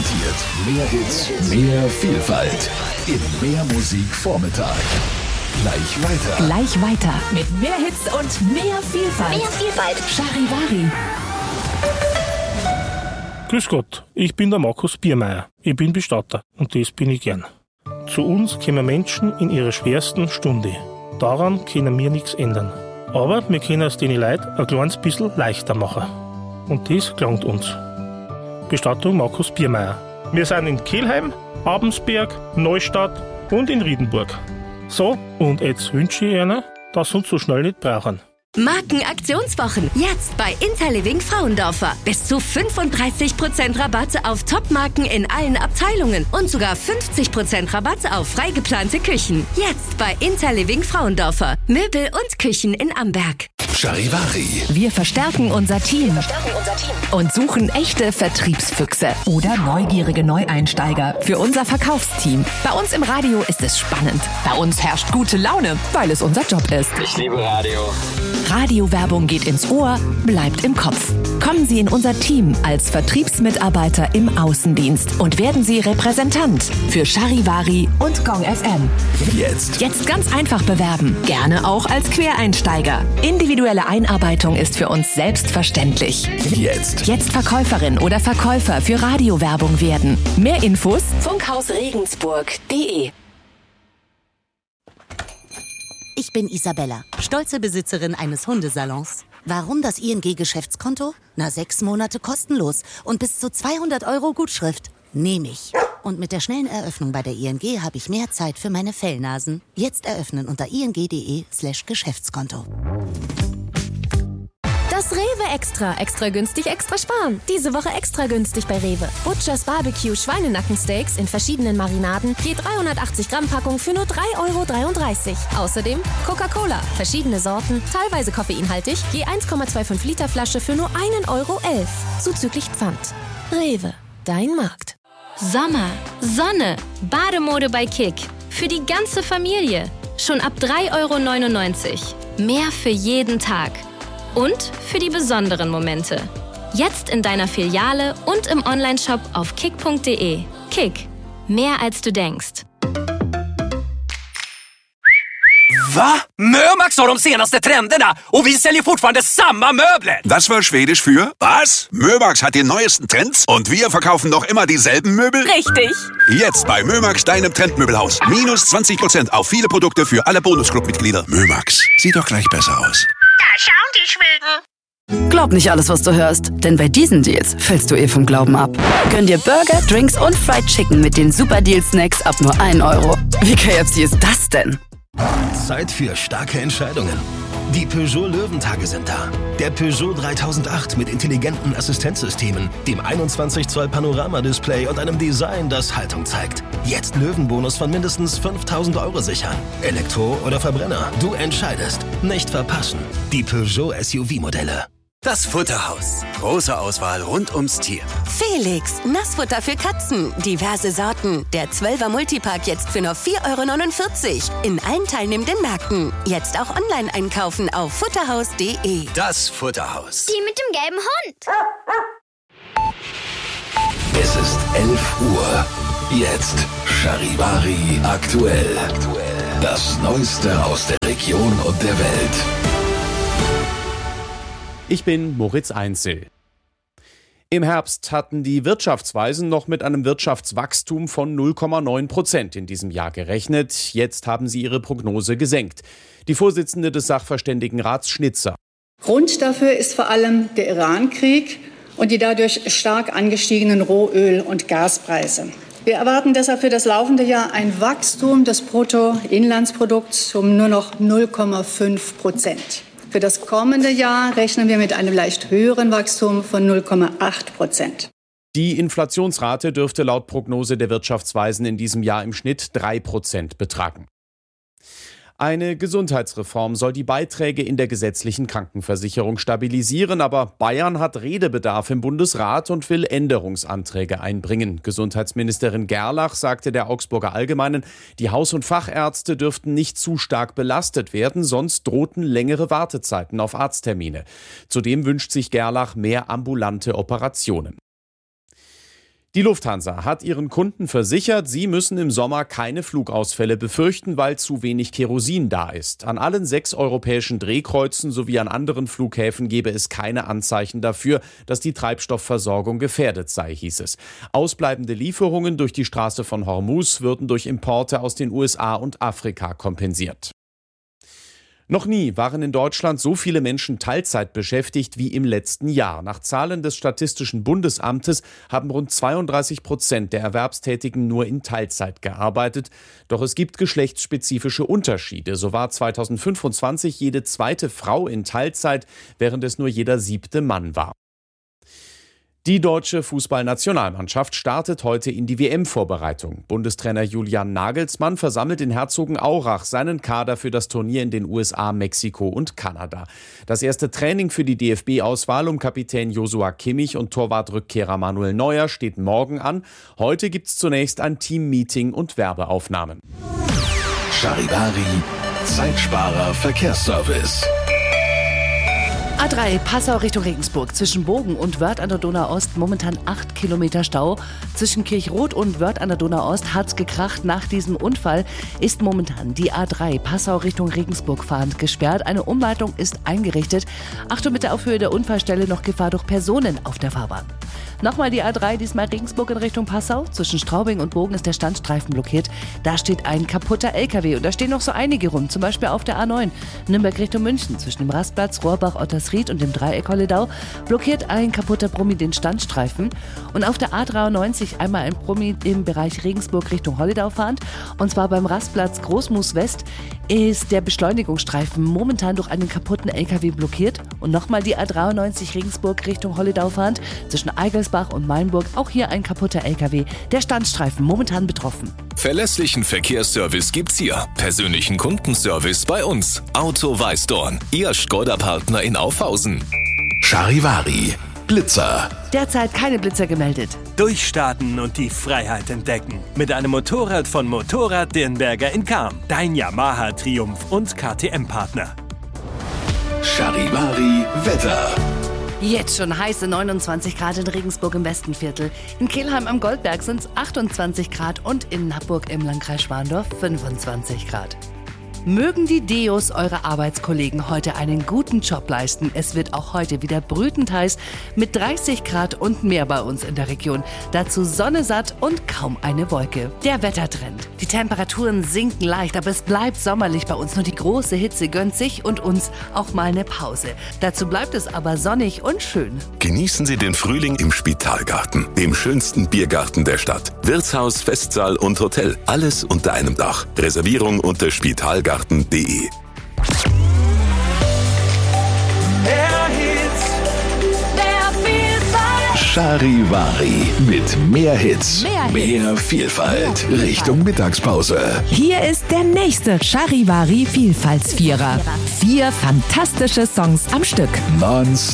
präsentiert mehr Hits, mehr Vielfalt in Mehr Musik Vormittag. Gleich weiter. Mit mehr Hits und mehr Vielfalt. Charivari. Grüß Gott, ich bin der Markus Biermeier. Ich bin Bestatter und das bin ich gern. Zu uns kommen Menschen in ihrer schwersten Stunde. Daran können wir nichts ändern. Aber wir können es den Leuten ein kleines bisschen leichter machen. Und das gelangt uns. Bestattung Markus Biermeier. Wir sind in Kelheim, Abensberg, Neustadt und in Riedenburg. So, und jetzt wünsche ich Ihnen, dass Sie uns so schnell nicht brauchen. Markenaktionswochen. Jetzt bei Interliving Frauendorfer. Bis zu 35% Rabatte auf Topmarken in allen Abteilungen und sogar 50% Rabatte auf frei geplante Küchen. Jetzt bei Interliving Frauendorfer. Möbel und Küchen in Amberg. Charivari. Wir verstärken unser Team und suchen echte Vertriebsfüchse oder neugierige Neueinsteiger für unser Verkaufsteam. Bei uns im Radio ist es spannend. Bei uns herrscht gute Laune, weil es unser Job ist. Ich liebe Radio. Radiowerbung geht ins Ohr, bleibt im Kopf. Kommen Sie in unser Team als Vertriebsmitarbeiter im Außendienst und werden Sie Repräsentant für Charivari und Gong FM. Jetzt Ganz einfach bewerben, gerne auch als Quereinsteiger. Individuelle Einarbeitung ist für uns selbstverständlich. Jetzt Verkäuferin oder Verkäufer für Radiowerbung werden. Mehr Infos: funkhausregensburg.de. Ich bin Isabella, stolze Besitzerin eines Hundesalons. Warum das ING-Geschäftskonto? 6 Monate kostenlos und bis zu 200 € Gutschrift. Nehme ich. Und mit der schnellen Eröffnung bei der ING habe ich mehr Zeit für meine Fellnasen. Jetzt eröffnen unter ing.de/Geschäftskonto. Das Rewe Extra. Extra günstig, extra sparen. Diese Woche extra günstig bei Rewe. Butchers Barbecue Schweinenackensteaks in verschiedenen Marinaden. Je 380 Gramm Packung für nur 3,33 €. Außerdem Coca-Cola. Verschiedene Sorten, teilweise koffeinhaltig. Je 1,25 Liter Flasche für nur 1,11 €. Zuzüglich Pfand. Rewe. Dein Markt. Sommer, Sonne, Bademode bei Kick. Für die ganze Familie. Schon ab 3,99 €. Mehr für jeden Tag. Und für die besonderen Momente. Jetzt in deiner Filiale und im Onlineshop auf kick.de. Kick. Mehr als du denkst. Va? Mömax har de senaste trenderna och vi säljer fortfarande samma möbler. Das war Schwedisch für was? Mömax hat die neuesten Trends und wir verkaufen noch immer dieselben Möbel? Richtig. Jetzt bei Mömax, deinem Trendmöbelhaus. Minus 20% auf viele Produkte für alle Bonusclub-Mitglieder. Mömax, sieht doch gleich besser aus. Da schauen die Schweden. Glaub nicht alles, was du hörst, denn bei diesen Deals fällst du vom Glauben ab. Gönn dir Burger, Drinks und Fried Chicken mit den Super Deal-Snacks ab nur 1 €. Wie KFC ist das denn? Zeit für starke Entscheidungen. Die Peugeot Löwentage sind da. Der Peugeot 3008 mit intelligenten Assistenzsystemen, dem 21 Zoll Panoramadisplay und einem Design, das Haltung zeigt. Jetzt Löwenbonus von mindestens 5.000 € sichern. Elektro oder Verbrenner, du entscheidest. Nicht verpassen. Die Peugeot SUV-Modelle. Das Futterhaus. Große Auswahl rund ums Tier. Felix, Nassfutter für Katzen. Diverse Sorten. Der 12er Multipack jetzt für nur 4,49 € in allen teilnehmenden Märkten. Jetzt auch online einkaufen auf futterhaus.de. Das Futterhaus. Die mit dem gelben Hund. Es ist 11 Uhr. Jetzt Charivari aktuell. Das Neueste aus der Region und der Welt. Ich bin Moritz Einzel. Im Herbst hatten die Wirtschaftsweisen noch mit einem Wirtschaftswachstum von 0,9% in diesem Jahr gerechnet. Jetzt haben sie ihre Prognose gesenkt. Die Vorsitzende des Sachverständigenrats Schnitzer. Grund dafür ist vor allem der Iran-Krieg und die dadurch stark angestiegenen Rohöl- und Gaspreise. Wir erwarten deshalb für das laufende Jahr ein Wachstum des Bruttoinlandsprodukts um nur noch 0,5%. Für das kommende Jahr rechnen wir mit einem leicht höheren Wachstum von 0,8%. Die Inflationsrate dürfte laut Prognose der Wirtschaftsweisen in diesem Jahr im Schnitt 3% betragen. Eine Gesundheitsreform soll die Beiträge in der gesetzlichen Krankenversicherung stabilisieren, aber Bayern hat Redebedarf im Bundesrat und will Änderungsanträge einbringen. Gesundheitsministerin Gerlach sagte der Augsburger Allgemeinen, die Haus- und Fachärzte dürften nicht zu stark belastet werden, sonst drohten längere Wartezeiten auf Arzttermine. Zudem wünscht sich Gerlach mehr ambulante Operationen. Die Lufthansa hat ihren Kunden versichert, sie müssen im Sommer keine Flugausfälle befürchten, weil zu wenig Kerosin da ist. An allen 6 europäischen Drehkreuzen sowie an anderen Flughäfen gebe es keine Anzeichen dafür, dass die Treibstoffversorgung gefährdet sei, hieß es. Ausbleibende Lieferungen durch die Straße von Hormuz würden durch Importe aus den USA und Afrika kompensiert. Noch nie waren in Deutschland so viele Menschen Teilzeit beschäftigt wie im letzten Jahr. Nach Zahlen des Statistischen Bundesamtes haben rund 32% der Erwerbstätigen nur in Teilzeit gearbeitet. Doch es gibt geschlechtsspezifische Unterschiede. So war 2025 jede zweite Frau in Teilzeit, während es nur jeder 7. Mann war. Die deutsche Fußballnationalmannschaft startet heute in die WM-Vorbereitung. Bundestrainer Julian Nagelsmann versammelt in Herzogenaurach seinen Kader für das Turnier in den USA, Mexiko und Kanada. Das erste Training für die DFB-Auswahl um Kapitän Joshua Kimmich und Torwartrückkehrer Manuel Neuer steht morgen an. Heute gibt's zunächst ein Team-Meeting und Werbeaufnahmen. Charivari, Zeitsparer Verkehrsservice. A3 Passau Richtung Regensburg. Zwischen Bogen und Wörth an der Donau-Ost momentan 8 Kilometer Stau. Zwischen Kirchroth und Wörth an der Donau-Ost hat's gekracht. Nach diesem Unfall ist momentan die A3 Passau Richtung Regensburg fahrend gesperrt. Eine Umleitung ist eingerichtet. Achtung mit der Aufhöhe der Unfallstelle, noch Gefahr durch Personen auf der Fahrbahn. Nochmal die A3, diesmal Regensburg in Richtung Passau. Zwischen Straubing und Bogen ist der Standstreifen blockiert. Da steht ein kaputter LKW und da stehen noch so einige rum. Zum Beispiel auf der A9 Nürnberg Richtung München. Zwischen dem Rastplatz Rohrbach, Ottersried und dem Dreieck Holledau blockiert ein kaputter Brummi den Standstreifen. Und auf der A93 einmal ein Brummi im Bereich Regensburg Richtung Holledau fahrend. Und zwar beim Rastplatz Großmoos West ist der Beschleunigungsstreifen momentan durch einen kaputten LKW blockiert. Und nochmal die A93 Regensburg Richtung Holledau fahrend. Zwischen Eigelsbach und Mainburg auch hier ein kaputter LKW. Der Standstreifen momentan betroffen. Verlässlichen Verkehrsservice gibt's hier. Persönlichen Kundenservice bei uns. Auto Weißdorn, Ihr Škoda-Partner in Aufhausen. Charivari, Blitzer. Derzeit keine Blitzer gemeldet. Durchstarten und die Freiheit entdecken. Mit einem Motorrad von Motorrad Dirnberger in Cham. Dein Yamaha Triumph und KTM-Partner. Charivari Wetter. Jetzt schon heiße 29 Grad in Regensburg im Westenviertel. In Kelheim am Goldberg sind es 28 Grad und in Nappburg im Landkreis Schwandorf 25 Grad. Mögen die Deos eure Arbeitskollegen heute einen guten Job leisten. Es wird auch heute wieder brütend heiß mit 30 Grad und mehr bei uns in der Region. Dazu Sonne satt und kaum eine Wolke. Der Wettertrend. Die Temperaturen sinken leicht, aber es bleibt sommerlich bei uns. Nur die große Hitze gönnt sich und uns auch mal eine Pause. Dazu bleibt es aber sonnig und schön. Genießen Sie den Frühling im Spitalgarten, dem schönsten Biergarten der Stadt. Wirtshaus, Festsaal und Hotel. Alles unter einem Dach. Reservierung unter spitalgarten.de. Charivari mit mehr Hits, mehr Vielfalt, Richtung Mittagspause. Hier ist der nächste Charivari Vielfaltsvierer. 4 fantastische Songs am Stück.